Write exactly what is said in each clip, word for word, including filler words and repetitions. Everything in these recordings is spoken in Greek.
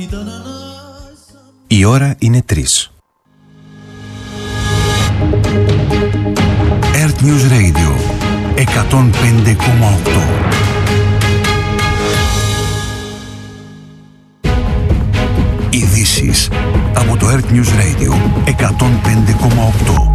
Η ώρα είναι τρεις. Earth News Radio εκατόν πέντε κόμμα οκτώ. Ειδήσεις από το Earth News Radio εκατόν πέντε κόμμα οκτώ.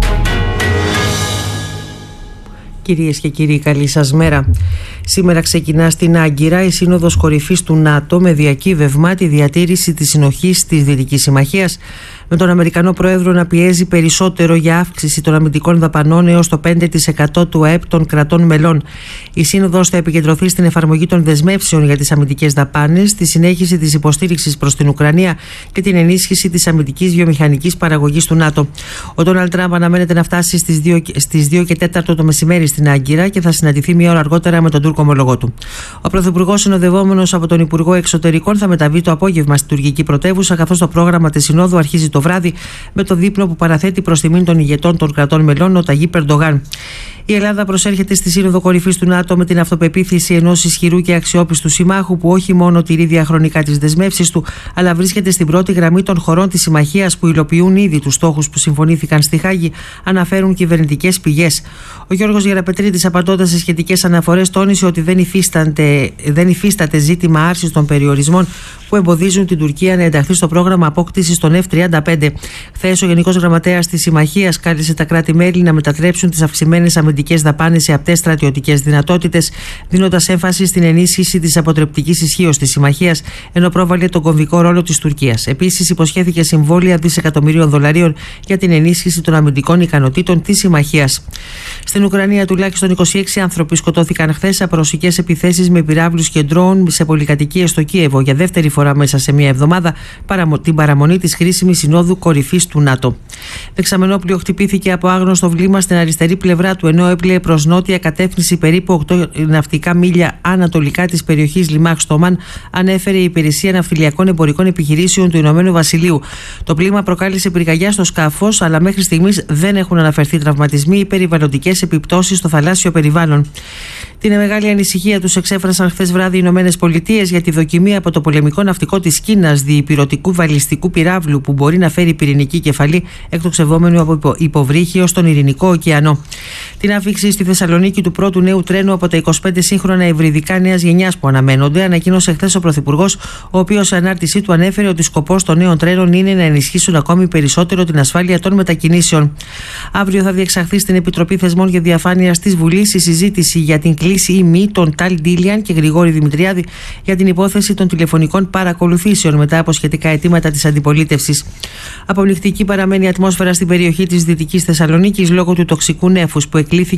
Κυρίες και κύριοι, καλή σας μέρα. Σήμερα ξεκινά στην Άγκυρα η Σύνοδος Κορυφής του ΝΑΤΟ με διακύβευμα τη διατήρηση της συνοχής της Δυτικής Συμμαχίας, με τον Αμερικανό Πρόεδρο να πιέζει περισσότερο για αύξηση των αμυντικών δαπανών έως το πέντε τοις εκατό του ΑΕΠ των κρατών μελών. Η Σύνοδος θα επικεντρωθεί στην εφαρμογή των δεσμεύσεων για τις αμυντικές δαπάνες, τη συνέχιση της υποστήριξης προς την Ουκρανία και την ενίσχυση της αμυντικής βιομηχανικής παραγωγής του ΝΑΤΟ. Ο Ντόναλντ Τραμπ αναμένεται να φτάσει στις δύο, στις δύο και τέσσερα το μεσημέρι στην Άγκυρα και θα συναντηθεί μία ώρα αργότερα με τον Τούρκο ομολογό του. Ο Πρωθυπουργός, συνοδευόμενος από τον Υπουργό Εξωτερικών, θα μεταβεί το απόγευμα στην τουρκική πρωτεύουσα, καθώς το πρόγραμμα της Συνόδου αρχίζει το βράδυ με το δείπνο που παραθέτει προς τιμήν των ηγετών των κρατών μελών ο Ταγίπ Ερντογάν. Η Ελλάδα προσέρχεται στη Σύνοδο Κορυφής του ΝΑΤΟ με την αυτοπεποίθηση ενός ισχυρού και αξιόπιστου συμμάχου που όχι μόνο τηρεί διαχρονικά τις δεσμεύσεις του, αλλά βρίσκεται στην πρώτη γραμμή των χωρών της συμμαχίας που υλοποιούν ήδη τους στόχους που συμφωνήθηκαν στη Χάγη, αναφέρουν κυβερνητικές πηγές. Ο Γιώργος Γεραπετρίδης, απαντώντας σε σχετικές αναφορές, τόνισε ότι δεν υφίσταται, δεν υφίσταται ζήτημα άρσης των περιορισμών που εμποδίζουν την Τουρκία να ενταχθεί στο πρόγραμμα απόκτησης των εφ τριάντα πέντε. Χθες, ο Γενικός Γραμματέας της Συμμαχίας κάλεσε τα κράτη-μέλη να μετατρέψουν τις αυξημένες αμυντικές δαπάνες σε απτές στρατιωτικές δυνατότητες, δίνοντας έμφαση στην ενίσχυση της αποτρεπτικής ισχύως της Συμμαχίας, ενώ πρόβαλε τον κομβικό ρόλο της Τουρκίας. Επίσης, υποσχέθηκε συμβόλαια δισεκατομμυρίων δολαρίων για την ενίσχυση των αμυντικών ικανοτήτων της Συμμαχίας. Στην Ουκρανία, τουλάχιστον είκοσι έξι άνθρωποι σκοτώθηκαν χθες από ρωσικές επιθέσεις με πυράβλους και ντρόουν σε πολυκατοικίες στο Κίεβο για δεύτερη φορά μέσα σε μία εβδομάδα, την παραμονή της χρήσιμης Συνόδου Κορυφής του ΝΑΤΟ. Δεξαμενόπλοιο χτυπήθηκε από άγνωστο βλήμα στην αριστερή πλευρά του, ενώ έπλεε προς νότια κατεύθυνση περίπου οκτώ ναυτικά μίλια ανατολικά της περιοχής Λιμάχ στο Ομάν, ανέφερε η Υπηρεσία Ναυτιλιακών Εμπορικών Επιχειρήσεων του Ηνωμένου Βασιλείου. Το πλήγμα προκάλεσε πυρκαγιά στο σκάφος, αλλά μέχρι στιγμής δεν έχουν αναφερθεί τραυματισμοί ή περιβαλλοντικές επιπτώσεις στο θαλάσσιο περιβάλλον. Την μεγάλη ανησυχία τους εξέφρασαν χθες βράδυ οι Ηνωμένες Πολιτείες για τη δοκιμή από το πολεμικό ναυτικό της Κίνας διυπηρωτικού βαλιστικού πυράβλου που μπορεί να φέρει πυρηνική κεφαλή εκτοξευόμενου από υποβρύχιο στον Ειρηνικό ωκεανό. Την άφηξη στη Θεσσαλονίκη του πρώτου νέου τρένου από τα είκοσι πέντε σύγχρονα υβριδικά νέας γενιάς που αναμένονται ανακοίνωσε χθες ο Πρωθυπουργός, ο οποίος σε ανάρτησή του ανέφερε ότι σκοπός των νέων τρένων είναι να ενισχύσουν ακόμη περισσότερο την ασφάλεια των μετακινήσεων. Αύριο θα διεξαχθεί στην Επιτροπή Θεσμών και Διαφάνειας της Βουλής η συζήτηση για την κλίση ή μη των Ταλ Ντίλιαν και Γρηγόρη Δημητριάδη για την υπόθεση των τηλεφωνικών παρακολουθήσεων μετά από σχετικά αιτήματα της αντιπολίτευσης. Απολυκτική παραμένει η ατμόσφαιρα στην περιοχή της Δυτικής Θεσσαλονίκης λόγω του τοξικού νέφους που εκλήθηκε